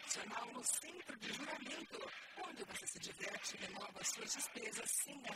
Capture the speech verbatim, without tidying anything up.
opcional no Centro de Juramento, onde você se diverte e renova suas despesas sem gastar